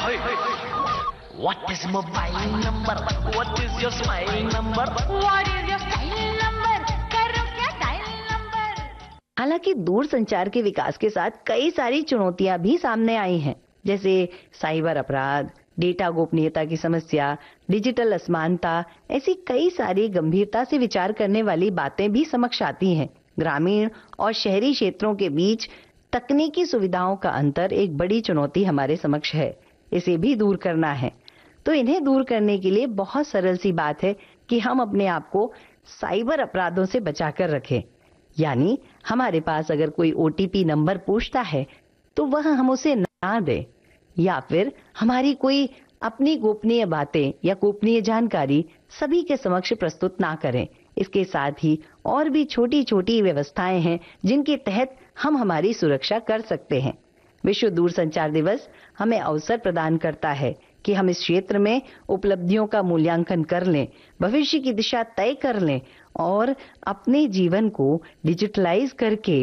What is mobile number? What is your smile number? What is your style number? करो क्या dial number? हालांकि दूरसंचार के विकास के साथ कई सारी चुनौतियां भी सामने आई हैं, जैसे साइबर अपराध, डेटा गोपनीयता की समस्या, डिजिटल असमानता, ऐसी कई सारी गंभीरता से विचार करने वाली बातें भी समक्ष आती हैं। ग्रामीण और शहरी क्षेत्रों के बीच तकनीकी सुविधाओं का अंतर एक बड़ी चुनौती हमारे समक्ष है। इसे भी दूर करना है। तो इन्हें दूर करने के लिए बहुत सरल सी बात है कि हम अपने आप को साइबर अपराधों से बचाकर रखें। यानी हमारे पास अगर कोई ओटीपी नंबर पूछता है तो वह हम उसे ना दें, या फिर हमारी कोई अपनी गोपनीय बातें या गोपनीय जानकारी सभी के समक्ष प्रस्तुत ना करें। इसके साथ ही और भी छोटी छोटी व्यवस्थाएं हैं जिनके तहत हम हमारी सुरक्षा कर सकते हैं। विश्व दूरसंचार दिवस हमें अवसर प्रदान करता है कि हम इस क्षेत्र में उपलब्धियों का मूल्यांकन कर लें, भविष्य की दिशा तय कर लें और अपने जीवन को डिजिटलाइज करके